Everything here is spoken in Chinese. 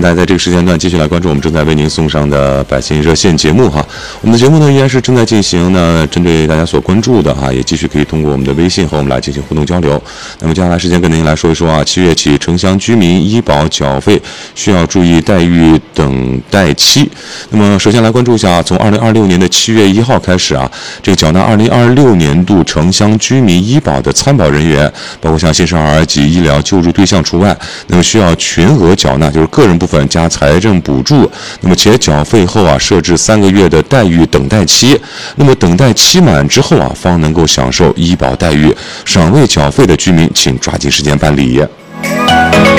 迎大家在这个时间段继续来关注我们正在为您送上的百姓热线节目哈。我们的节目呢依然是正在进行呢，针对大家所关注的哈，也继续可以通过我们的微信和我们来进行互动交流。那么接下来时间跟您来说一说啊，7月起城乡居民医保缴费需要注意待遇等待期。那么首先来关注一下，从2026年的7月1号开始啊，这个缴纳2026年度城乡居民医保的参保人员，包括像新生儿及医疗救助对象除外，那么需要全额缴纳，就是个人部分加财政补助。那么且缴费后啊，设置3个月的待遇等待期。那么等待期满之后啊，方能够享受医保待遇。尚未缴费的居民，请抓紧时间办理。